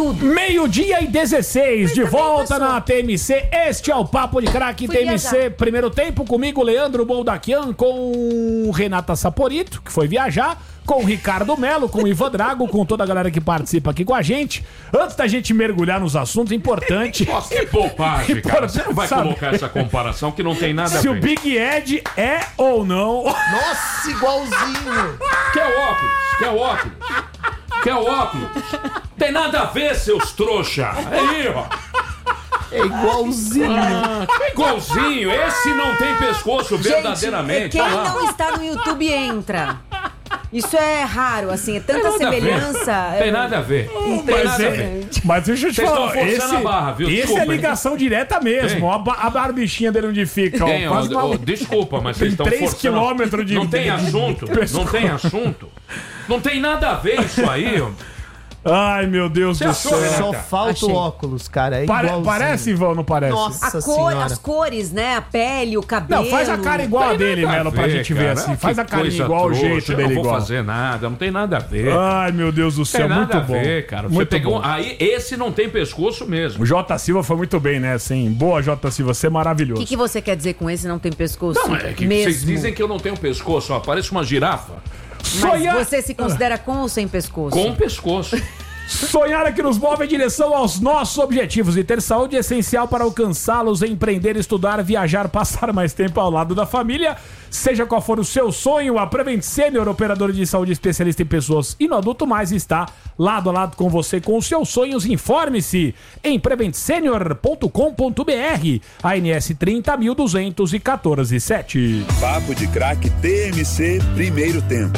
tudo. 12:16, de volta na TMC. Este é o Papo de Craque TMC. Viajar. Primeiro tempo comigo, Leandro Boldaquian, com Renata Saporito, que foi viajar, com o Ricardo Melo, com o Ivan Drago, com toda a galera que participa aqui com a gente. Antes da gente mergulhar nos assuntos, importante... Nossa, que bobagem, cara. Você não vai colocar essa comparação que não tem nada a ver. Se o Big Ed é ou não... Nossa, igualzinho. Quer óculos? Tem nada a ver, seus trouxa. Aí, ó. É igualzinho. É igualzinho. Esse não tem pescoço verdadeiramente. Quem Olha lá. não está no YouTube entra. Isso é raro, assim, é tanta semelhança. Tem nada a ver. Mas deixa eu te Vocês falar, estão forçando a barra, viu? esse Desculpa, é ligação direta mesmo. A barbichinha dele onde fica. Tem, Ó, quase uma- desculpa, mas vocês estão 3 forçando. quilômetros de... Não tem assunto. Não tem assunto. Não tem nada a ver isso aí, ó. Ai, meu Deus do achou, céu. Só Renata? falta Achei. o óculos, cara. É igualzinho. Parece, Ivan, não parece? Nossa senhora. As cores, né? A pele, o cabelo. Não, faz a cara igual a Tem dele, nada a Melo, pra ver, gente ver cara. assim. Que Faz a carinha coisa igual, o trouxa, jeito dele eu não vou igual. fazer nada, não tem nada a ver. Ai, meu Deus do Não tem céu, nada muito a bom. ver, cara. Você Muito pegou. bom. Aí, esse não tem pescoço mesmo. O J. Silva foi muito bem, né? Assim, boa, J. Silva, você é O maravilhoso. que você quer dizer com esse não tem pescoço? Não, é que mesmo. vocês dizem que eu não tenho pescoço, ó. Parece uma girafa. Mas você se considera com ou sem pescoço? Com pescoço. Sonhar é que nos move em direção aos nossos objetivos e ter saúde é essencial para alcançá-los, empreender, estudar, viajar, passar mais tempo ao lado da família. Seja qual for o seu sonho, a Prevent Senior, operadora de saúde especialista em pessoas e no adulto mais, está lado a lado com você com os seus sonhos. Informe-se em preventsenior.com.br, ANS 30.214-7. Papo de Craque TMC, primeiro tempo.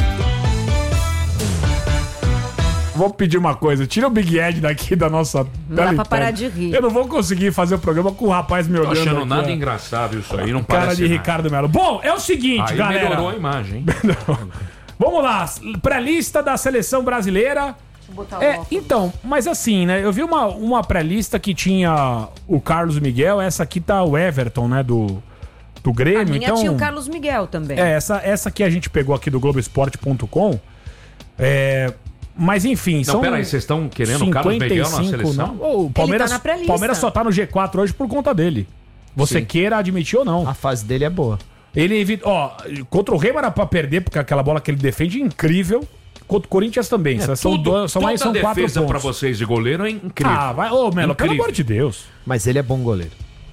Vou pedir uma coisa, tira o Big Ed daqui da nossa Não dá tela pra parar interna. de rir. Eu não vou conseguir fazer o programa com o rapaz me Tô olhando achando aqui, nada ó. engraçado isso aí, não Cara parece de nada. Ricardo Melo. Bom, é o seguinte, Aí galera. melhorou a imagem, hein? Vamos lá, pré-lista da seleção brasileira. Então, mas assim, né? Eu vi uma pré-lista que tinha o Carlos Miguel, essa aqui tá o Everton, né? Do Grêmio. A minha então, tinha o Carlos Miguel também. essa que a gente pegou aqui do Globoesporte.com. Mas enfim, Não, são. peraí, vocês estão querendo o Carlos Miguel na seleção? Não. O Palmeiras, na pré-lista. Palmeiras só tá no G4 hoje por conta dele. Você Sim. queira admitir ou não. A fase dele é boa. Ele, contra o Remo era pra perder, porque aquela bola que ele defende é incrível. Contra o Corinthians também. Toda são 4 defesa pra pontos. vocês de goleiro é incrível. Ah, vai. Ô, Melo, pelo Incrível. amor de Deus. Mas ele é bom goleiro.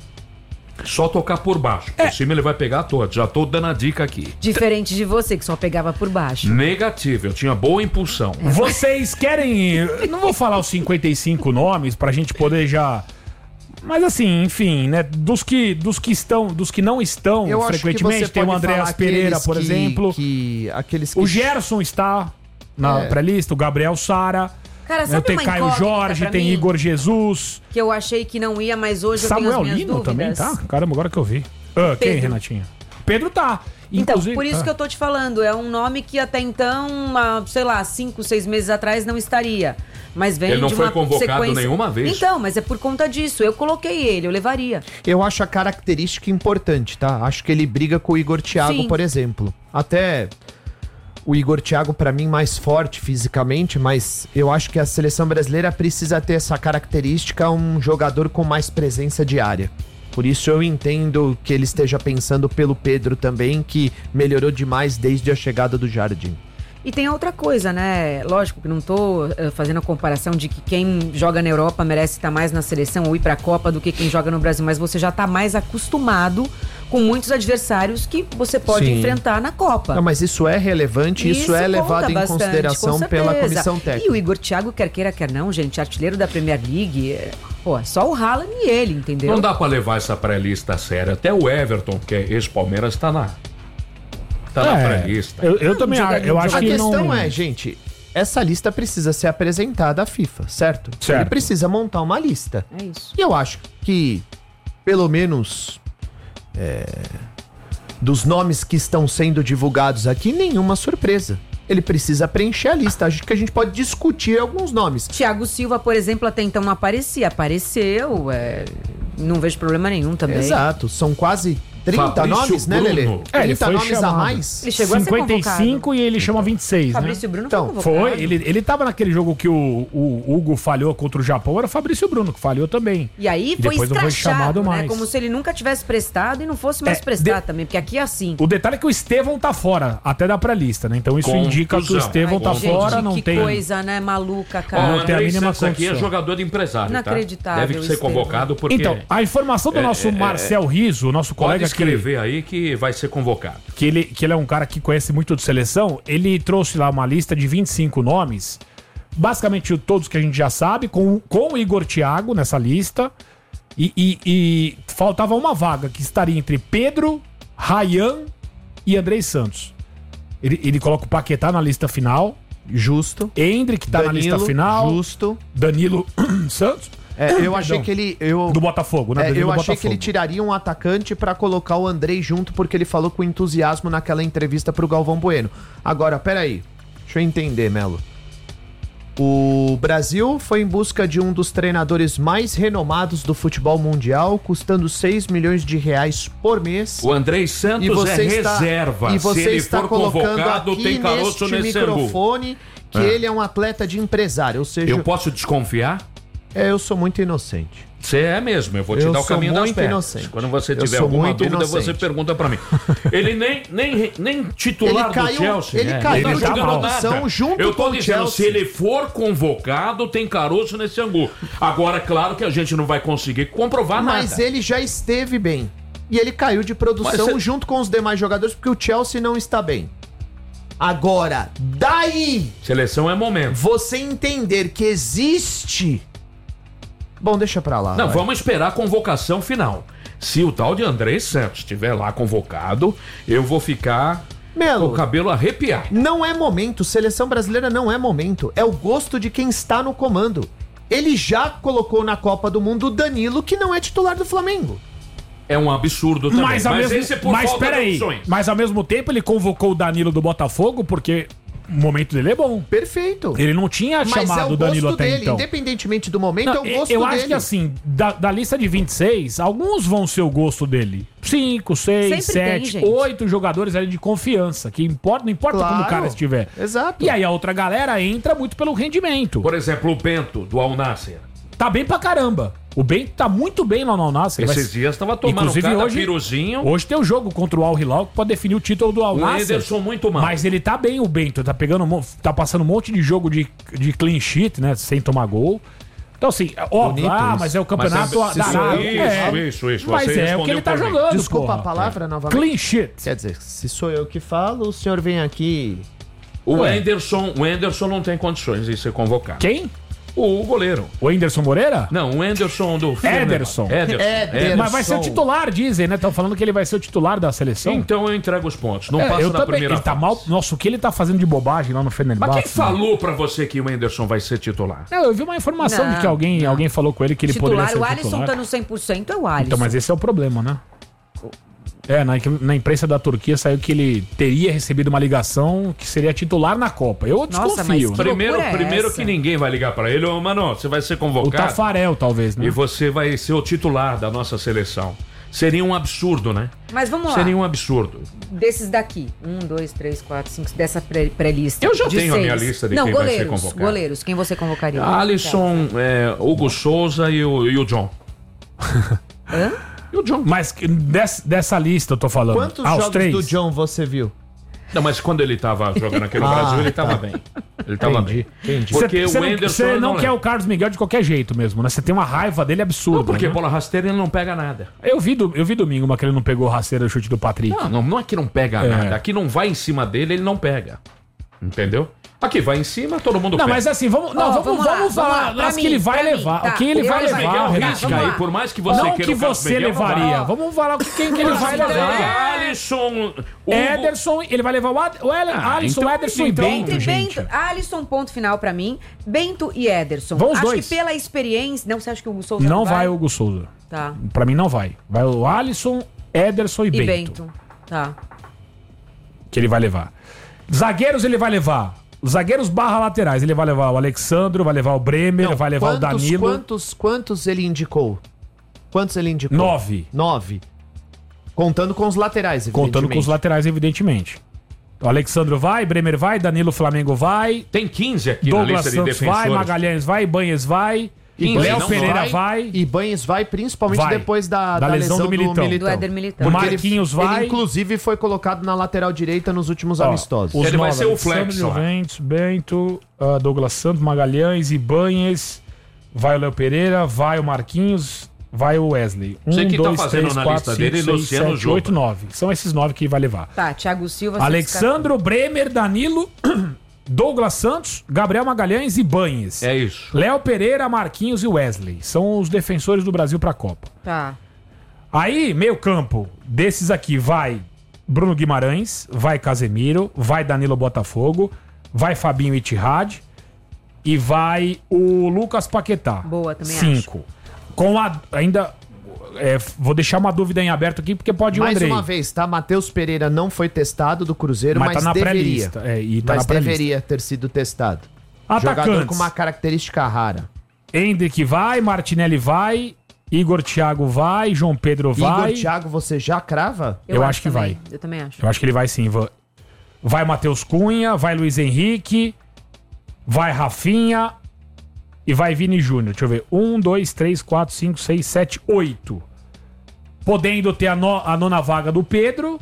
Só tocar por baixo. Por cima ele vai pegar todos. Já tô dando a dica aqui. Diferente de você, que só pegava por baixo. Negativo, eu tinha boa impulsão. Vocês querem. Eu não vou falar os 55 nomes pra gente poder já. Mas assim, enfim, né? Dos que não estão Eu acho que frequentemente, você tem o pode Andréas falar Pereira, aqueles por exemplo. Aqueles que O Gerson está na pré-lista, o Gabriel Sara. Cara, sabe Tem uma Caio incógnita Jorge, pra tem mim? Igor Jesus. Que eu achei que não ia, mas hoje eu Samuel tenho as minhas Lino dúvidas. também, tá? Caramba, agora que eu vi. Quem, Pedro. Renatinha? Pedro tá. Então, Inclusive- por isso que eu tô te falando, é um nome que até então, sei lá, 5, 6 meses atrás não estaria. Mas vem Ele não de foi uma convocado sequência... nenhuma vez. Então, mas é por conta disso. Eu coloquei ele, eu levaria. Eu acho a característica importante, tá? Acho que ele briga com o Igor Thiago, Sim. por exemplo. Até o Igor Thiago, pra mim, mais forte fisicamente, mas eu acho que a seleção brasileira precisa ter essa característica, um jogador com mais presença de área. Por isso eu entendo que ele esteja pensando pelo Pedro também, que melhorou demais desde a chegada do Jardim. E tem outra coisa, né? Lógico que não tô fazendo a comparação de que quem joga na Europa merece estar mais na seleção ou ir pra Copa do que quem joga no Brasil, mas você já tá mais acostumado com muitos adversários que você pode Sim. enfrentar na Copa. Não, mas isso é relevante, isso é conta levado em bastante, consideração com pela certeza. comissão E técnica. o Igor Thiago, quer queira, quer não, gente, artilheiro da Premier League, pô, só o Haaland e ele, entendeu? Não dá pra levar essa pré-lista a sério. Até o Everton, que é ex-Palmeiras, tá na pré-lista. Eu também acho. Eu acho A que questão não... é, gente, essa lista precisa ser apresentada à FIFA, certo? Certo. Ele precisa montar uma lista. É isso. E eu acho que, pelo menos, dos nomes que estão sendo divulgados aqui, nenhuma surpresa. Ele precisa preencher a lista. Acho que a gente pode discutir alguns nomes. Thiago Silva, por exemplo, até então não aparecia. Apareceu, não vejo problema nenhum também. Exato. São quase 30 Fabrício nomes, né, Lelê? Bruno. 30 foi nomes a chamado. mais. Ele chegou a ser 55 e ele chama 26, Fabrício né? Bruno Então, foi convocado. Foi, ele tava naquele jogo que o Hugo falhou contra o Japão, era o Fabrício Bruno que falhou também. E aí foi depois não foi escrachado, chamado né? mais. Como se ele nunca tivesse prestado e não fosse mais prestar também, porque aqui é assim. O detalhe é que o Estevão tá fora, até da pré-lista, né? Então isso indica que o Contusão. Estevão tá gente, fora, não que tem... coisa, né? Maluca, Ó, cara. o Não tem a Andrei mínima Santos aqui é condição. jogador de empresário, Inacreditável, tá? Deve ser Estevão. convocado porque... Então, a informação do nosso Marcel Riso, o nosso pode colega escrever aí que vai ser convocado. que ele é um cara que conhece muito de seleção, ele trouxe lá uma lista de 25 nomes, basicamente todos que a gente já sabe, com o Igor Thiago nessa lista, e faltava uma vaga que estaria entre Pedro, Ryan e Andrei Santos. Ele coloca o Paquetá na lista final, Justo. Hendrick tá na lista final, Justo. Danilo Santos, Eu achei que ele... do Botafogo, né? Danilo eu do achei que Botafogo. ele tiraria um atacante pra colocar o Andrei junto, porque ele falou com entusiasmo naquela entrevista pro Galvão Bueno. Agora, peraí. Deixa eu entender, Melo. O Brasil foi em busca de um dos treinadores mais renomados do futebol mundial, custando 6 milhões de reais por mês. O Andrei Santos reserva. E você Se ele está for colocando convocado, aqui tem caroço neste nesse angu. microfone que ele é um atleta de empresário, ou seja, Eu posso desconfiar? eu sou muito inocente. Você é mesmo, eu vou te Eu dar o sou caminho das muito pedras. inocente. Quando você Eu tiver sou alguma muito dúvida, inocente. você pergunta pra mim. Ele nem titular Ele caiu- do Chelsea. ele caiu não de tá jogando produção nada. junto Eu tô com o dizendo, Chelsea. se ele for convocado, tem caroço nesse angu. Agora, é claro que a gente não vai conseguir comprovar Mas nada. ele já esteve bem. E ele caiu de produção Mas cê- junto com os demais jogadores porque o Chelsea não está bem. Agora, daí Seleção é momento. você entender que existe... Bom, deixa pra lá. Não, vai. vamos esperar a convocação final. Se o tal de André Santos estiver lá convocado, eu vou ficar com Melo, o cabelo arrepiado. não é momento. Seleção brasileira não é momento. É o gosto de quem está no comando. Ele já colocou na Copa do Mundo o Danilo, que não é titular do Flamengo. É um absurdo também. Mas, ao mesmo, esse é por mas falta de peraí, opções. mas ao mesmo tempo ele convocou o Danilo do Botafogo porque o momento dele é bom. Perfeito. Ele não tinha Mas é chamado o o Danilo gosto até dele. então. Independentemente do momento, Não, é o gosto eu dele. acho que assim, da lista de 26, alguns vão ser o gosto dele. 5, 6, Sempre tem, 7, gente. 8 jogadores ali de confiança, que importa, não importa como o cara estiver. Exato. E aí a outra galera entra muito pelo rendimento. Por exemplo, o Bento, do Al Nassr. Tá bem pra caramba. O Bento tá muito bem lá no Al Nassr. Esses dias estava tomando Inclusive, cada hoje- piruzinho. Hoje tem o jogo contra o Al Hilal que pode definir o título do Al O Nassr. Ederson muito mal. Mas ele tá bem, o Bento. Tá pegando, tá passando um monte de jogo de clean sheet, né? Sem tomar gol. Então, assim, óbvio, Bonito isso. mas é o campeonato Mas da Arábia. isso. Mas Você é o que ele respondeu tá por mim. jogando. Desculpa porra. a palavra novamente. Clean sheet. Quer dizer, se sou eu que falo, o senhor vem aqui... O Anderson não tem condições de ser convocado. Quem? O goleiro. O Anderson Moreira? Não, o Anderson do Ederson. Ederson. Mas vai ser o titular, dizem, né? Estão falando que ele vai ser o titular da seleção. Então eu entrego os pontos. Não passa eu na também. primeira Ele tá fase. mal. Nossa, o que ele tá fazendo de bobagem lá no Fenerbahçe? Mas quem né? falou pra você que o Anderson vai ser titular? Não, eu vi uma informação Não, de que alguém falou com ele que ele poderia Titular, ser o Alisson titular. tá no 100%, é o Alisson. Então, mas esse é o problema, né? Na imprensa da Turquia saiu que ele teria recebido uma ligação que seria titular na Copa. Eu desconfio. mas né? que Primeiro loucura é essa? que ninguém vai ligar pra ele. Ô, mano, você vai ser O convocado Tafarel, talvez, né? e você vai ser o titular da nossa seleção. Seria um absurdo, né? Mas vamos lá. Seria um absurdo. Desses daqui. 1, 2, 3, 4, 5, dessa pré-lista. Eu já de tenho a minha 6. lista de Não, quem vai ser goleiros, convocado. goleiros. Quem você convocaria? Alisson, Hugo Souza e o John. Hã? E o John. Mas dessa lista eu tô falando. Quantos os jogos três? do John você viu? Não, mas quando ele tava jogando aqui no Brasil, ele tava bem. Ele tava bem. Entendi. Porque Você o Anderson você eu não quer lembro. o Carlos Miguel de qualquer jeito mesmo, né? Você tem uma raiva dele absurda. Não, porque né? bola rasteira ele não pega nada. Eu vi domingo, mas que ele não pegou o rasteiro do chute do Patrick. Não é que não pega É. nada. Aqui não vai em cima dele, ele não pega. Entendeu? Aqui vai em cima, todo mundo Não, pega. mas assim, vamos falar pra as que mim, ele vai pra mim, levar. tá. O que ele vai Carlos levar, Miguel Renato. risca vamos aí, lá. por mais que você Não queira que o Carlos você Miguel, não levaria. vai. Vamos falar quem que ele vai levar. Alisson, Ederson, ele vai levar o Alisson, então- Ederson e então- Bento, Entre gente. Bento, Alisson, ponto final pra mim. Bento e Ederson. Vão os Acho dois. que pela experiência. Não, você acha que o Hugo Souza Não vai o Hugo Souza. Tá. Pra mim não vai. Vai o Alisson, Ederson e E Bento. Bento. Tá. Que ele vai levar. Zagueiros ele vai levar. Os zagueiros barra laterais. Ele vai levar o Alexandro, vai levar o Bremer, vai levar o Danilo. Quantos ele indicou? Quantos ele indicou? 9. 9. Contando com os laterais, evidentemente. Contando com os laterais, evidentemente. O Alexandro vai, Bremer vai, Danilo Flamengo vai. Tem 15 aqui Douglas na lista de Santos defensores. vai, Magalhães vai, Ibanez vai. E Léo Pereira vai. E Ibanez vai, principalmente Vai. depois da lesão do Militão. Do Éder Militão. Do Porque Marquinhos ele, vai. Ele, inclusive, foi colocado na lateral direita nos últimos amistosos. Os Ele vai novos, ser o Alexandre flex lá. Juventus, Bento, Douglas Santos, Magalhães, Ibanez, vai o Léo Pereira, vai o Marquinhos, vai o Wesley. Sei que tá fazendo na lista dele, Luciano Juba. 8, 9. São esses 9 que vai levar. Tá, Thiago Silva... Alexandro, Bremer, Danilo, Douglas Santos, Gabriel Magalhães e Ibanez. É isso. Léo Pereira, Marquinhos e Wesley. São os defensores do Brasil pra Copa. Tá. Aí, meio campo, desses aqui vai Bruno Guimarães, vai Casemiro, vai Danilo Botafogo, vai Fabinho Ittihad e vai o Lucas Paquetá. Boa, também 5. Com ainda... vou deixar uma dúvida em aberto aqui, porque pode ir o Mais Andrei. uma vez, tá? Matheus Pereira não foi testado do Cruzeiro, mas tá na deveria. pré-lista. E tá mas na pré-lista. deveria ter sido testado. Atacantes. Jogador com uma característica rara. Hendrick vai, Martinelli vai, Igor Thiago vai, João Pedro vai. Igor Thiago, você já crava? Eu acho que também. vai. Eu também acho. Eu acho que ele vai sim. Vai Matheus Cunha, vai Luiz Henrique, vai Rafinha e vai Vini Júnior. Deixa eu ver. 1, 2, 3, 4, 5, 6, 7, 8. Podendo ter a nona vaga do Pedro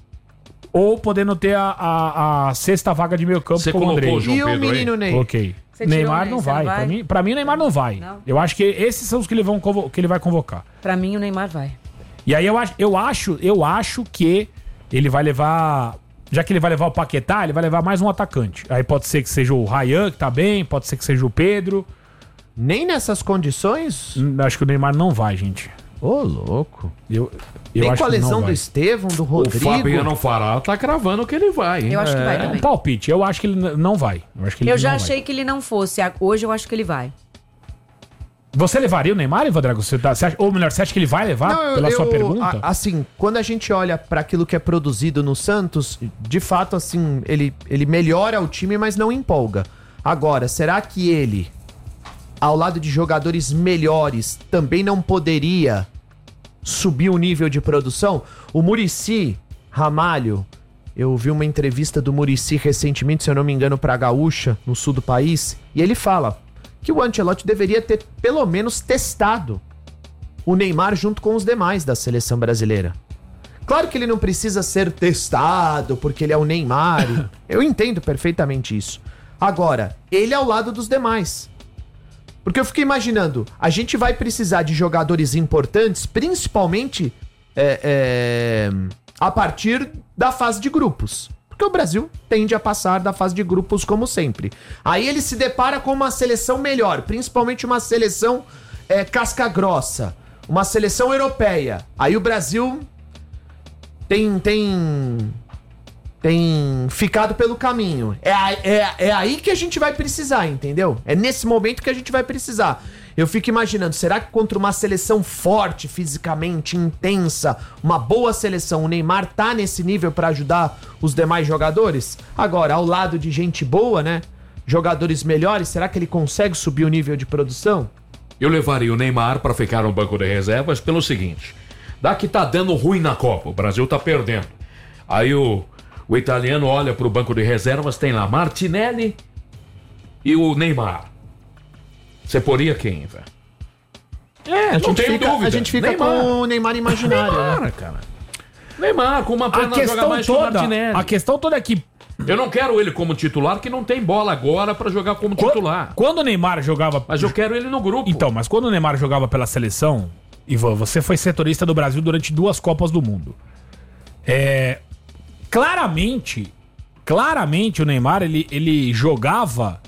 ou podendo ter a sexta vaga de meio campo Você com o Andrei. colocou o João E o Pedro aí? menino Ney? Ok. Você tirou Neymar o Ney, não você não vai. vai? Pra mim, o Neymar não vai. Não? Eu acho que esses são os que ele vai convocar. Pra mim, o Neymar vai. E aí eu acho que ele vai levar... Já que ele vai levar o Paquetá, ele vai levar mais um atacante. Aí pode ser que seja o Ryan, que tá bem, pode ser que seja o Pedro. Nem nessas condições? Acho que o Neymar não vai, gente. Ô, louco. Eu Nem acho com a que não lesão do vai. Estevão, do O Rodrigo. Fabiano Fará tá cravando que ele vai, hein? Eu acho que vai É um também. palpite. Eu acho que ele não vai. Eu já achei que ele não fosse. Hoje eu acho que ele vai. Você levaria o Neymar, Ivan Drago? Ou melhor, você acha que ele vai levar pela sua pergunta? Assim, quando a gente olha pra aquilo que é produzido no Santos, de fato, assim, ele melhora o time, mas não empolga. Agora, será que ele, ao lado de jogadores melhores, também não poderia subir o nível de produção? O Muricy Ramalho, eu vi uma entrevista do Muricy recentemente, se eu não me engano, pra Gaúcha, no sul do país, e ele fala que o Ancelotti deveria ter pelo menos testado o Neymar junto com os demais da seleção brasileira. Claro que ele não precisa ser testado porque ele é o Neymar. Eu entendo perfeitamente isso. Agora, ele ao lado dos demais. Porque eu fico imaginando, a gente vai precisar de jogadores importantes, principalmente a partir da fase de grupos. Porque o Brasil tende a passar da fase de grupos como sempre. Aí ele se depara com uma seleção melhor, principalmente uma seleção casca grossa, uma seleção europeia. Aí o Brasil tem ficado pelo caminho. É aí que a gente vai precisar, entendeu? É nesse momento que a gente vai precisar. Eu fico imaginando, será que contra uma seleção forte, fisicamente, intensa, uma boa seleção, o Neymar tá nesse nível pra ajudar os demais jogadores? Agora, ao lado de gente boa, né? Jogadores melhores, será que ele consegue subir o nível de produção? Eu levaria o Neymar pra ficar no banco de reservas pelo seguinte: daqui tá dando ruim na Copa, o Brasil tá perdendo. Aí o italiano olha pro banco de reservas, tem lá Martinelli e o Neymar. Você poria quem, velho? A gente fica Neymar. com o Neymar imaginário, né? Neymar, cara. Neymar, com uma perna joga mais que o Martinelli. A questão toda é que Eu não quero ele como titular, que não tem bola agora pra jogar como titular. quando o Neymar jogava... Mas eu quero ele no grupo. Então, mas quando o Neymar jogava pela seleção, Ivan, você foi setorista do Brasil durante 2 Copas do Mundo. Claramente o Neymar, ele jogava...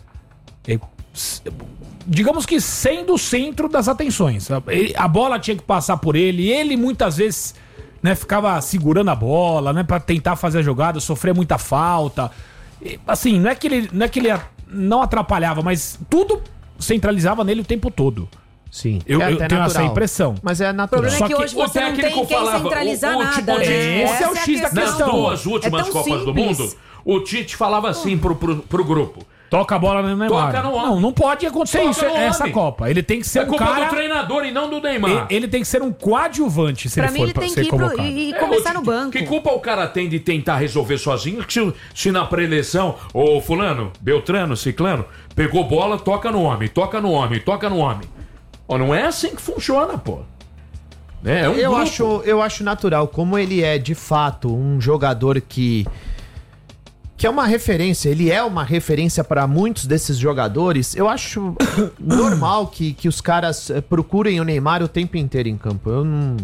digamos que sendo o centro das atenções. A bola tinha que passar por ele. Ele muitas vezes, né, ficava segurando a bola, né, para tentar fazer a jogada, sofrer muita falta. Assim, não é que ele não atrapalhava, mas tudo centralizava nele o tempo todo. Sim. Eu até tenho essa natural. impressão. Mas é O natural. problema Só é que que hoje o você não tem técnico quem falava, centralizar o nada, tipo né? de- Esse é o Essa X da a Nas questão. duas últimas tão Copas do simples. Mundo, o Tite falava assim pro grupo: Toca a bola no Neymar. Toca no homem. Não pode acontecer Toca isso, no essa homem. Copa. Ele tem que ser É culpa cara... do treinador e não do Neymar. Ele tem que ser um coadjuvante se Pra ele mim, for ele tem ser que ir convocado. e começar Que- no banco. Que culpa o cara tem de tentar resolver sozinho? Se na pré-eleição, ô fulano, Beltrano, Ciclano, pegou bola, toca no homem, toca no homem, toca no homem. Ó, não é assim que funciona, pô. É um grupo. Eu acho natural, como ele é de fato um jogador que é uma referência, ele é uma referência para muitos desses jogadores. Eu acho normal que os caras procurem o Neymar o tempo inteiro em campo. Eu não...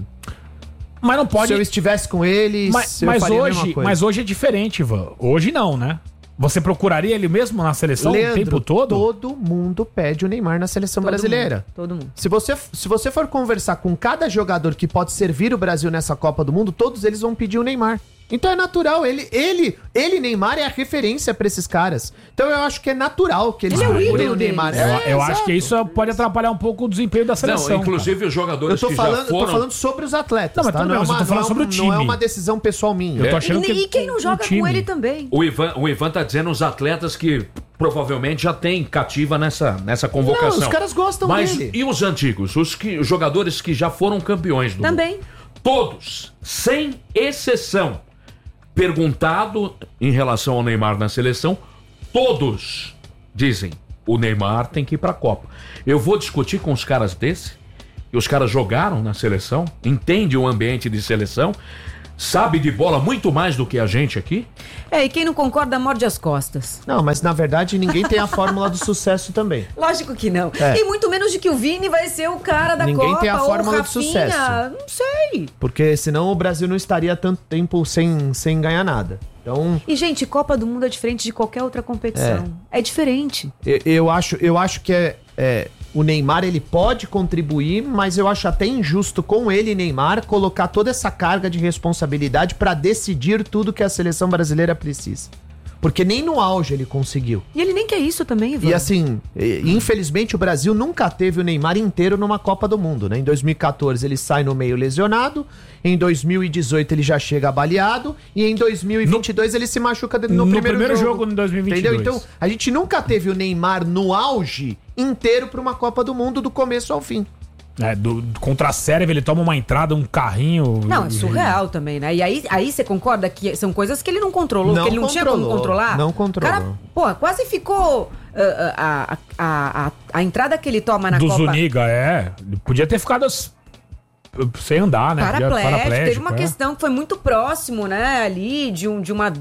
Mas não pode... Se eu estivesse com eles, eu faria a mesma coisa. Mas hoje é diferente, Ivan. Hoje não, né? Você procuraria ele mesmo na seleção Leandro, o tempo todo? Todo mundo pede o Neymar na seleção brasileira. Todo mundo. Se você for conversar com cada jogador que pode servir o Brasil nessa Copa do Mundo, todos eles vão pedir o Neymar. Então é natural, ele Neymar, é a referência pra esses caras. Então eu acho que é natural que eles Ele é o procurem ídolo o Neymar. Eu acho que isso pode atrapalhar um pouco o desempenho da seleção. Não, inclusive os Eu jogadores tô que falando, já foram... tô falando sobre os atletas, Não, mas tá? tudo bem, mas eu tô falando sobre o time. Não é uma decisão pessoal minha. Eu tô achando E quem não o joga time- com ele também? O Ivan tá dizendo os atletas que provavelmente já tem cativa nessa convocação. Não, os caras gostam Mas dele. e os antigos? Os jogadores que já foram campeões do Também. mundo? Todos, sem exceção, perguntado em relação ao Neymar na seleção, todos dizem, o Neymar tem que ir pra Copa. Eu vou discutir com os caras desse, e os caras jogaram na seleção, entendem o ambiente de seleção, sabe de bola muito mais do que a gente aqui. E quem não concorda morde as costas. Não, mas na verdade ninguém tem a fórmula do sucesso também. Lógico que não. É. E muito menos de que o Vini vai ser o cara da Ninguém Copa tem a ou o fórmula do Rafinha. sucesso. Não sei. Porque senão o Brasil não estaria tanto tempo sem ganhar nada. Então, E, gente, Copa do Mundo é diferente de qualquer outra competição. É diferente. eu acho que o Neymar ele pode contribuir, mas eu acho até injusto com ele, Neymar, colocar toda essa carga de responsabilidade pra decidir tudo que a seleção brasileira precisa. Porque nem no auge ele conseguiu. E ele nem quer isso também, Ivan. E assim, infelizmente o Brasil nunca teve o Neymar inteiro numa Copa do Mundo, né? Em 2014 ele sai no meio lesionado, em 2018 ele já chega baleado e em 2022 ele se machuca no primeiro jogo em 2022. Entendeu? Então, a gente nunca teve o Neymar no auge inteiro pra uma Copa do Mundo do começo ao fim. Contra a Sérvia, ele toma uma entrada, um carrinho. Não, é surreal também, né? E aí você concorda que são coisas que ele não controlou, Não que ele não tinha como controlou, controlar? não controlou. O cara, pô, quase ficou... A entrada que ele toma na do Copa... Zuniga, Ele podia ter ficado sem andar, né? Paraplégico. Teve uma questão que foi muito próximo, né? Ali, de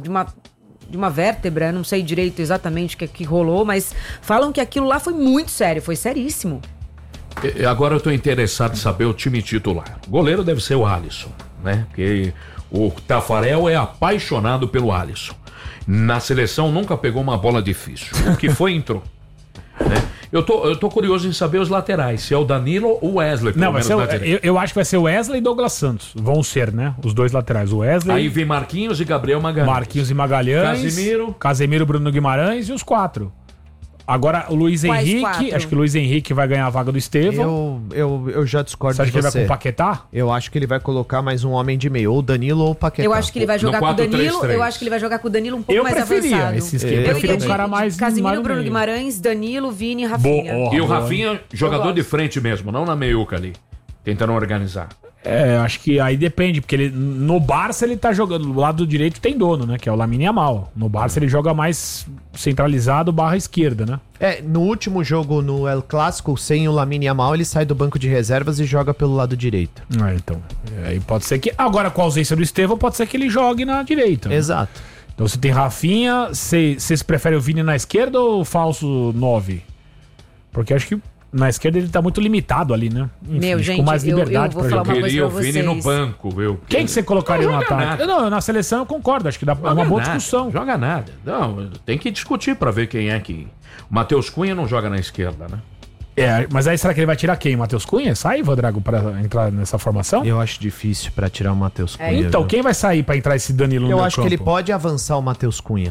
uma vértebra, não sei direito exatamente o que rolou, mas falam que aquilo lá foi muito sério, foi seríssimo. Agora eu tô interessado em saber o time titular. O goleiro deve ser o Alisson, né? Porque o Tafarel é apaixonado pelo Alisson. Na seleção nunca pegou uma bola difícil. O que foi, entrou. Né? Eu tô curioso em saber os laterais, se é o Danilo ou o Wesley. Não, vai ser eu acho que vai ser o Wesley e Douglas Santos. Vão ser, né? Os dois laterais. O Wesley. Aí vem Marquinhos e Gabriel Magalhães. Marquinhos e Magalhães. Casemiro, Bruno Guimarães e os 4. Agora o Luiz Quais Henrique. 4? Acho que o Luiz Henrique vai ganhar a vaga do Estevão. Eu já discordo Você acha de que ele você. vai com o Paquetá? Eu acho que ele vai colocar mais um homem de meio, ou o Danilo ou o Paquetá. Eu acho que ele vai jogar No com o Danilo. 4-3-3. Eu acho que ele vai jogar com o Danilo um pouco Eu mais preferia avançado. esse esquema. Eu Eu prefiro iria um cara de mais Casemiro, no Bruno meio. Guimarães, Danilo, Vini e Rafinha. E o Rafinha, jogador gosto. de frente mesmo, não na meiuca ali. Tentando organizar. Acho que aí depende, porque ele, no Barça ele tá jogando, do lado direito tem dono, né? Que é o Lamine Yamal. No Barça ele joga mais centralizado / esquerda, né? No último jogo no El Clássico, sem o Lamine Yamal, ele sai do banco de reservas e joga pelo lado direito. Então. Aí pode ser que. Agora, com a ausência do Estevão, pode ser que ele jogue na direita. Né? Exato. Então você tem Rafinha, vocês preferem o Vini na esquerda ou o falso 9? Porque acho que na esquerda ele tá muito limitado ali, né? Enfim, Meu, gente, com mais liberdade eu vou pra falar jogar. uma coisa Queria o pra Vini no vocês. banco, viu? Quem que você colocaria Não no joga ataque? nada. Não, na seleção eu concordo, acho que dá uma boa discussão. Joga nada. Não, tem que discutir pra ver quem é que... O Matheus Cunha não joga na esquerda, né? Mas aí será que ele vai tirar quem? Matheus Cunha? Sai, Vadrago, pra entrar nessa formação? Eu acho difícil pra tirar o Matheus Cunha. Então, viu? quem vai sair pra entrar esse Danilo no Eu meu acho que campo? ele pode avançar o Matheus Cunha.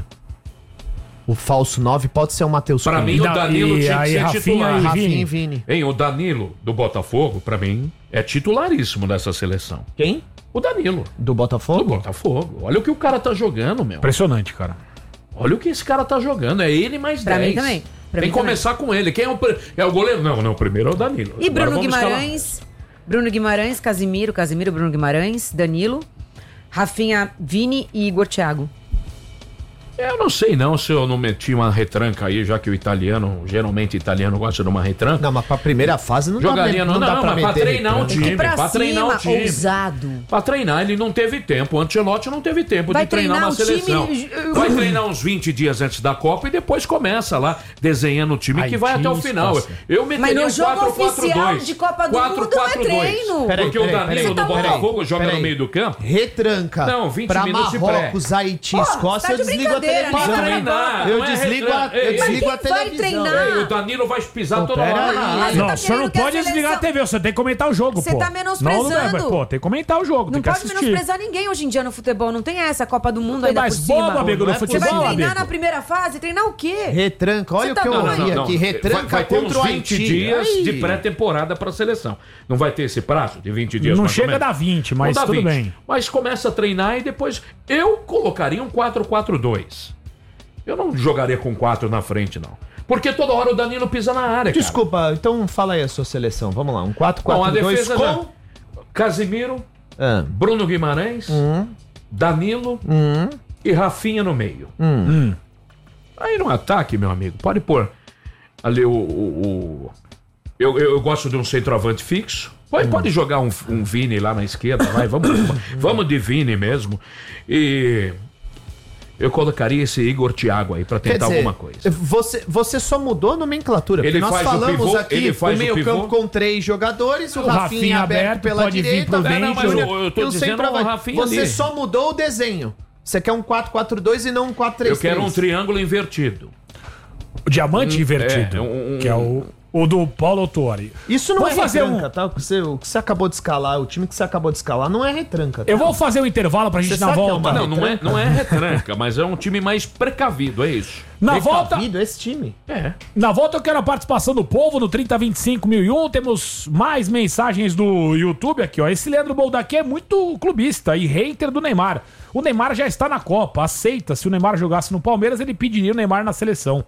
O falso 9 pode ser o Matheus Pra Cunha. mim, o Danilo tinha que aí, ser Rafinha titular. e Rafinha e Vini. Hein, o Danilo do Botafogo, pra mim, é titularíssimo dessa seleção. Quem? O Danilo Do Botafogo? do Botafogo. Olha o que o cara tá jogando, meu. Impressionante, cara. Olha o que esse cara tá jogando. É ele mais 10. Pra mim também. Tem que começar com ele. Quem é o goleiro? Não, o primeiro é o Danilo. E Agora Bruno vamos escalar. Guimarães, Casimiro, Bruno Guimarães, Danilo, Rafinha, Vini e Igor Thiago. Eu não sei não se eu não meti uma retranca aí, já que geralmente italiano gosta de uma retranca. Não, mas pra primeira fase não Jogaria, dá pra mas pra treinar o time. Pra cima, ousado. Pra treinar, ele não teve tempo. O Ancelotti não teve tempo de treinar uma seleção. Vai treinar uns 20 dias antes da Copa e depois começa lá desenhando o time que vai até o final. Eu meteria mas no jogo oficial de Copa do Mundo é treino. Porque o Danilo do Botafogo joga no meio do campo. Retranca. Não, 20 pra minutos de pré. Marrocos, Haiti, Escócia, eu desligo a televisão. Eu desligo a televisão. Vai treinar. O Danilo vai pisar toda hora na área. Não, o senhor não pode desligar a TV, você tem que comentar o jogo, Você pô. tá menosprezando. Pô, tem que comentar o jogo, Não tem que pode assistir. menosprezar ninguém hoje em dia no futebol. Não tem essa Copa do Mundo Tem ainda por mais cima. bobo, amigo, no Você futebol, vai treinar amigo. na primeira fase? Treinar o quê? Retranca, olha Você o tá que eu doido? ouvi aqui. Retranca vai ter contra uns o 20 Haiti. dias Ai. de pré-temporada pra seleção. Não vai ter esse prazo de 20 dias? Não mais ou chega a menos? dar 20, mas Não dá tudo 20. bem. Mas começa a treinar e depois eu colocaria um 4-4-2. Eu não jogaria com 4 na frente, não. Porque toda hora o Danilo pisa na área, cara. Desculpa, então fala aí a sua seleção. Vamos lá, um Bom, a 4-4-2 defesa com... já... Casimiro, Bruno Guimarães, Danilo e Rafinha no meio. Aí no ataque, meu amigo, pode pôr ali eu gosto de um centroavante fixo. Pode jogar um Vini lá na esquerda, vai, vamos de Vini mesmo. E eu colocaria esse Igor Thiago aí pra tentar alguma coisa. Você só mudou a nomenclatura. Ele porque nós faz o falamos pivô, aqui ele faz o meio o pivô. campo com 3 jogadores, o Rafinha aberto pela pode vir direita. pro dentro. Não, mas eu tô e o dizendo centroavante. o Rafinha Você ali. só mudou o desenho. Você quer um 4-4-2 e não um 4-3-3. Eu quero um triângulo invertido. O diamante invertido, que é o do Paulo Autuori. Isso não Vou é fazer retranca, tá? O que você acabou de escalar, o time que você acabou de escalar não é retranca. Tá? Eu vou fazer um intervalo pra gente Você na sabe que é volta. uma Não é retranca, mas é um time mais precavido, é isso. Na volta, Precavido, esse time. na volta eu quero a participação do povo no 3025.001. Temos mais mensagens do YouTube aqui, ó. Esse Leandro Boldaqui é muito clubista e hater do Neymar. O Neymar já está na Copa, aceita. Se o Neymar jogasse no Palmeiras, ele pediria o Neymar na seleção.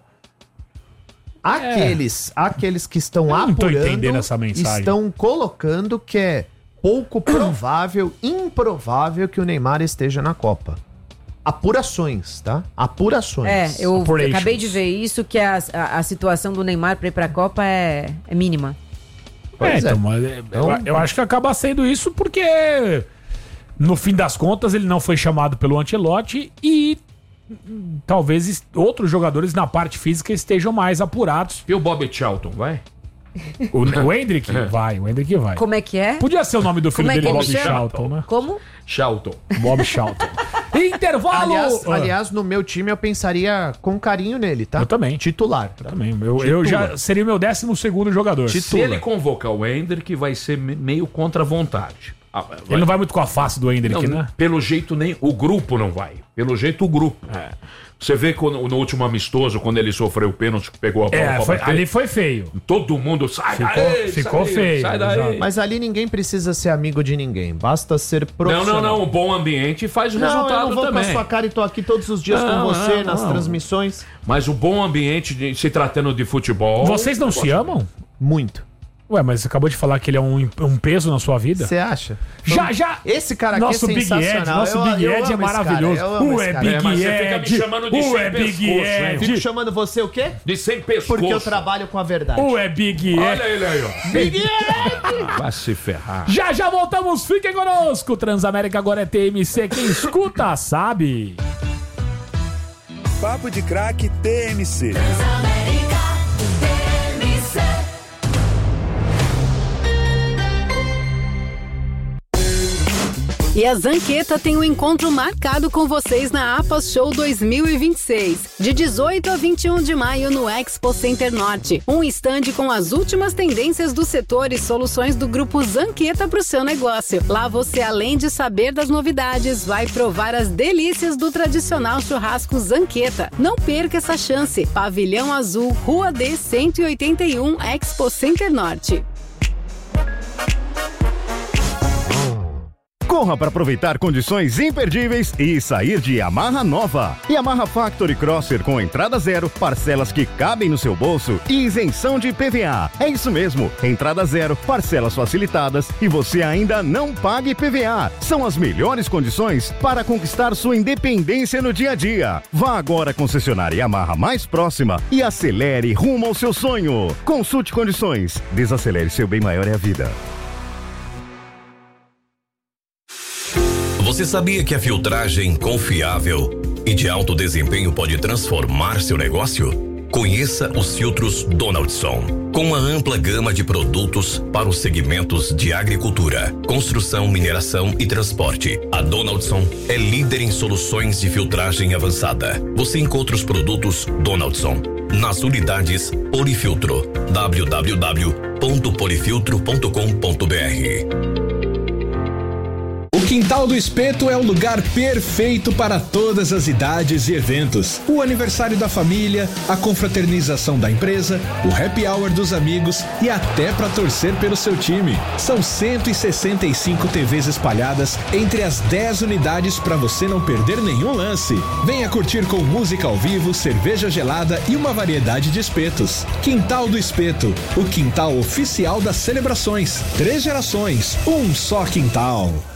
Aqueles que estão não tô apurando entendendo essa mensagem. estão colocando que é pouco provável, improvável que o Neymar esteja na Copa. Apurações, tá? Apurações. Eu Operations. acabei de ver isso, que a situação do Neymar pra ir pra Copa é mínima. Pois é. Então, mas eu acho que acaba sendo isso porque, no fim das contas, ele não foi chamado pelo Ancelotti e talvez outros jogadores na parte física estejam mais apurados. E o Bob Charlton, vai? O Hendrick vai, o Hendrick vai. Como é que é? Podia ser o nome do filho Como é dele, que ele Bob chama? Charlton, né? Como? Charlton. Bob Charlton. Intervalo! Aliás, no meu time eu pensaria com carinho nele, tá? Eu também. Titular. Tá? Também. Eu já seria o meu 12º jogador. Se ele convocar o Hendrick, vai ser meio contra a vontade. Ele não vai muito com a face do Hendrick, Não, né? pelo jeito nem o grupo não vai. Pelo jeito o grupo. Você vê no último amistoso, quando ele sofreu o pênalti, que pegou a bola pra bater, Ali foi feio. todo mundo sai Ficou feio, sai daí. exato. Mas ali ninguém precisa ser amigo de ninguém. Basta ser profissional. Não. O bom ambiente faz o Não, resultado eu não vou também. com a sua cara e tô aqui todos os dias com você nas transmissões. Mas o bom ambiente, se tratando de futebol... Vocês não se amam? Muito. Ué, mas você acabou de falar que ele é um peso na sua vida? Você acha? Já! Esse cara aqui Nosso é Big sensacional. Ed, nosso Big Eu Ed é amo esse maravilhoso. cara, eu amo esse cara. mas Big você fica me Ed. chamando de sem Big pescoço, hein? Fico Ed. chamando você o quê? De sem pescoço. Porque eu trabalho com a verdade. Big Ed. Olha ele aí, ó. Big Ed! Vai se ferrar. Já voltamos, fiquem conosco. Transamérica agora é TMC, quem escuta sabe. Papo de Craque TMC. E a Zanqueta tem um encontro marcado com vocês na APAS Show 2026, de 18 a 21 de maio no Expo Center Norte. Um estande com as últimas tendências do setor e soluções do grupo Zanqueta para o seu negócio. Lá você, além de saber das novidades, vai provar as delícias do tradicional churrasco Zanqueta. Não perca essa chance. Pavilhão Azul, Rua D 181, Expo Center Norte. Corra para aproveitar condições imperdíveis e sair de Yamaha nova. Yamaha Factory Crosser com entrada zero, parcelas que cabem no seu bolso e isenção de PVA. É isso mesmo, entrada zero, parcelas facilitadas e você ainda não paga IPVA. São as melhores condições para conquistar sua independência no dia a dia. Vá agora à concessionária Yamaha mais próxima e acelere rumo ao seu sonho. Consulte condições. Desacelere, seu bem maior é a vida. Você sabia que a filtragem confiável e de alto desempenho pode transformar seu negócio? Conheça os filtros Donaldson, com uma ampla gama de produtos para os segmentos de agricultura, construção, mineração e transporte. A Donaldson é líder em soluções de filtragem avançada. Você encontra os produtos Donaldson nas unidades Polifiltro. www.polifiltro.com.br. O Quintal do Espeto é o lugar perfeito para todas as idades e eventos. O aniversário da família, a confraternização da empresa, o happy hour dos amigos e até para torcer pelo seu time. São 165 TVs espalhadas entre as 10 unidades para você não perder nenhum lance. Venha curtir com música ao vivo, cerveja gelada e uma variedade de espetos. Quintal do Espeto, o quintal oficial das celebrações. 3 gerações, um só quintal.